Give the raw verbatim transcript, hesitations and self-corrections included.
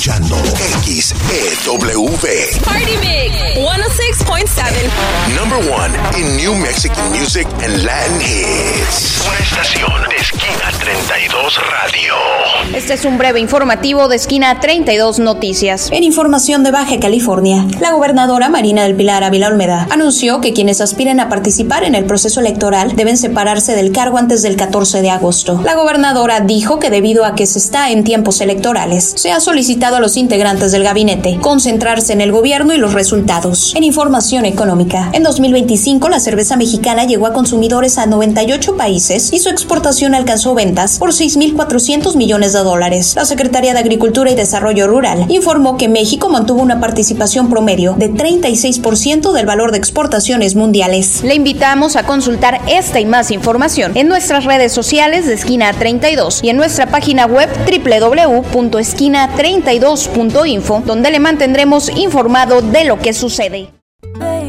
X E W. Party Mix ciento seis punto siete. Number one in New Mexican music and Latin hits. Una estación de Esquina treinta y dos Radio. Este es un breve informativo de Esquina treinta y dos Noticias. En información de Baja California, la gobernadora Marina del Pilar Ávila Olmeda anunció que quienes aspiren a participar en el proceso electoral deben separarse del cargo antes del catorce de agosto. La gobernadora dijo que debido a que se está en tiempos electorales, se ha solicitado a los integrantes del gabinete concentrarse en el gobierno y los resultados. En información económica, en dos mil veinticinco la cerveza mexicana llegó a consumidores a noventa y ocho países y su exportación alcanzó ventas por seis mil cuatrocientos millones de dólares. La Secretaría de Agricultura y Desarrollo Rural informó que México mantuvo una participación promedio de treinta y seis por ciento del valor de exportaciones mundiales. Le invitamos a consultar esta y más información en nuestras redes sociales de Esquina treinta y dos y en nuestra página web doble u doble u doble u punto esquina treinta y dos punto info, donde le mantendremos informado de lo que sucede.